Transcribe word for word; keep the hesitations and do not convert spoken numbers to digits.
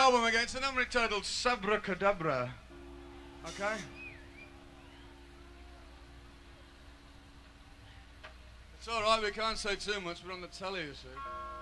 album again. It's a number entitled Sabracadabra. Okay? It's alright, we can't say too much, we're on the telly, you see.